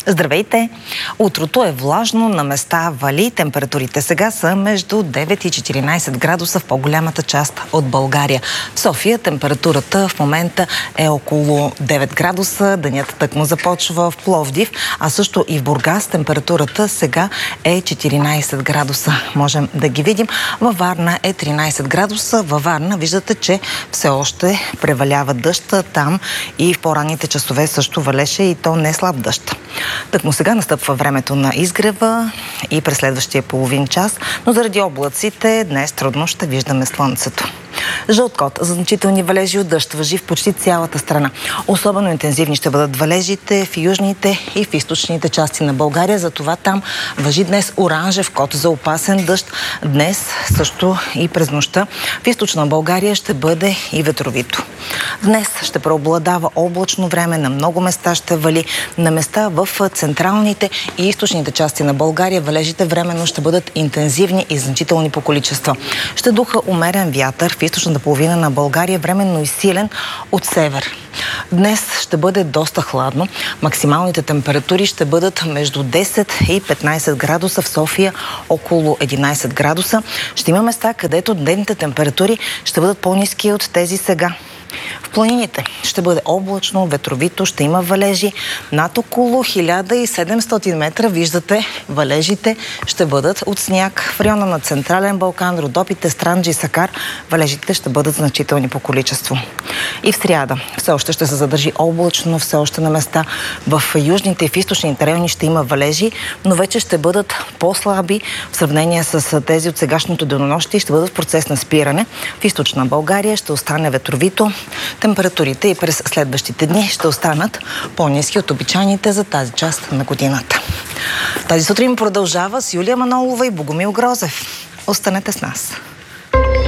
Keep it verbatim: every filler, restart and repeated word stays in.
Здравейте! Утрото е влажно, на места вали. Температурите сега са между девет и четиринайсет градуса в по-голямата част от България. В София температурата в момента е около девет градуса. Денят тъкмо започва в Пловдив, а също и в Бургас температурата сега е четиринайсет градуса. Можем да ги видим. Във Варна е тринайсет градуса. Във Варна виждате, че все още превалява дъжд. Там и в по-ранните часове също валеше и то не слаб дъжд. Тъкмо сега настъпва времето на изгрева и през следващия половин час, но заради облаците днес трудно ще виждаме слънцето. Жълт код за значителни валежи от дъжд важи в почти цялата страна. Особено интензивни ще бъдат валежите в южните и в източните части на България. Затова там важи днес оранжев код за опасен дъжд. Днес също и през нощта в източна България ще бъде и ветровито. Днес ще преобладава облачно време, на много места ще вали. На места в централните и източните части на България валежите временно ще бъдат интензивни и значителни по количества. Ще духа умерен вятър в източната половина на България, временно и силен от север. Днес ще бъде доста хладно. Максималните температури ще бъдат между десет и петнайсет градуса, в София около единайсет градуса. Ще има места, където дневните температури ще бъдат по-ниски от тези сега. В планините ще бъде облачно, ветровито, ще има валежи. Над около хиляда и седемстотин метра, виждате, валежите ще бъдат от сняг. В района на Централен Балкан, Родопите, Странджа и Сакар валежите ще бъдат значителни по количество. И в сряда все още ще се задържи облачно, все още на места в южните и в източните райони ще има валежи, но вече ще бъдат по-слаби в сравнение с тези от сегашното денонощие и ще бъдат в процес на спиране. В източна България ще остане ветровито. Температурите и през следващите дни ще останат по-ниски от обичайните за тази част на годината. Тази сутрин продължава с Юлия Манолова и Богомил Грозев. Останете с нас.